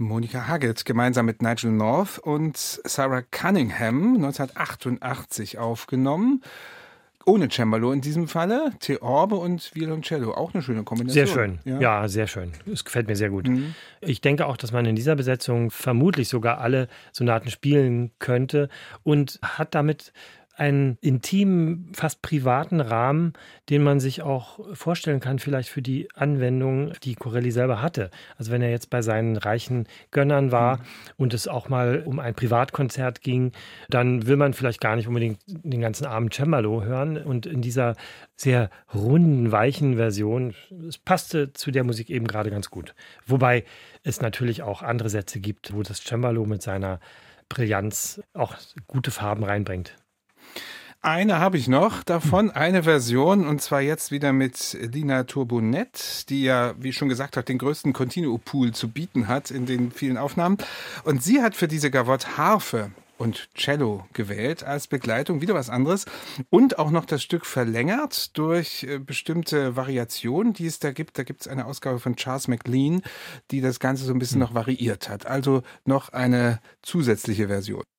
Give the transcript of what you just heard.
Monica Huggett gemeinsam mit Nigel North und Sarah Cunningham 1988 aufgenommen. Ohne Cembalo in diesem Falle, Theorbe und Violoncello. Auch eine schöne Kombination. Sehr schön, ja, sehr schön. Es gefällt mir sehr gut. Ich denke auch, dass man in dieser Besetzung vermutlich sogar alle Sonaten spielen könnte und hat damit einen intimen, fast privaten Rahmen, den man sich auch vorstellen kann, vielleicht für die Anwendung, die Corelli selber hatte. Also wenn er jetzt bei seinen reichen Gönnern war und es auch mal um ein Privatkonzert ging, dann will man vielleicht gar nicht unbedingt den ganzen Abend Cembalo hören. Und in dieser sehr runden, weichen Version, es passte zu der Musik eben gerade ganz gut. Wobei es natürlich auch andere Sätze gibt, wo das Cembalo mit seiner Brillanz auch gute Farben reinbringt. Eine habe ich noch, davon eine Version, und zwar jetzt wieder mit Lina Turbonett, die ja, wie ich schon gesagt habe, den größten Continuo-Pool zu bieten hat in den vielen Aufnahmen. Und sie hat für diese Gavotte Harfe und Cello gewählt als Begleitung, wieder was anderes. Und auch noch das Stück verlängert durch bestimmte Variationen, die es da gibt. Da gibt es eine Ausgabe von Charles McLean, die das Ganze so ein bisschen noch variiert hat. Also noch eine zusätzliche Version.